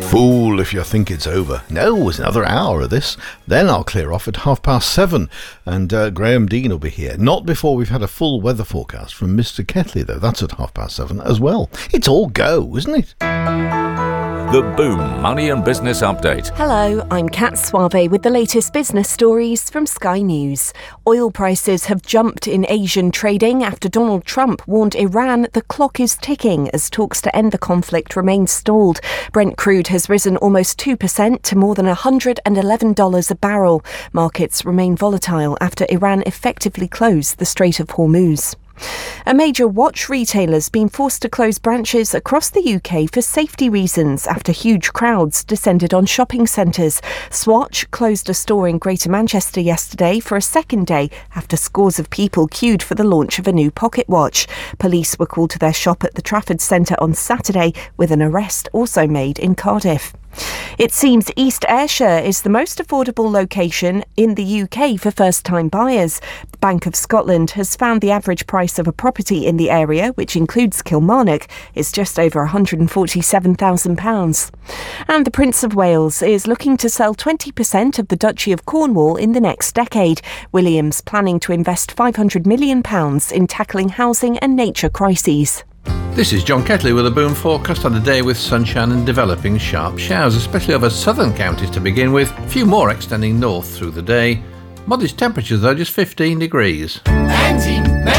Fool if you think it's over. No, it's another hour of this. Then I'll clear off at 7:30 and Graham Dean will be here. Not before we've had a full weather forecast from Mr. Ketley, though. That's at 7:30 as well. It's all go, isn't it? The Boom Money and Business Update. Hello, I'm Kat Suave with the latest business stories from Sky News. Oil prices have jumped in Asian trading after Donald Trump warned Iran the clock is ticking as talks to end the conflict remain stalled. Brent crude has risen almost 2% to more than $111 a barrel. Markets remain volatile after Iran effectively closed the Strait of Hormuz. A major watch retailer's been forced to close branches across the UK for safety reasons after huge crowds descended on shopping centres. Swatch closed a store in Greater Manchester yesterday for a second day after scores of people queued for the launch of a new pocket watch. Police were called to their shop at the Trafford Centre on Saturday, with an arrest also made in Cardiff. It seems East Ayrshire is the most affordable location in the UK for first-time buyers. Bank of Scotland has found the average price of a property in the area, which includes Kilmarnock, is just over £147,000. And the Prince of Wales is looking to sell 20% of the Duchy of Cornwall in the next decade. William's planning to invest £500 million in tackling housing and nature crises. This is John Ketley with a Boom forecast on a day with sunshine and developing sharp showers, especially over southern counties to begin with. A few more extending north through the day. Modest temperatures though, just 15 degrees.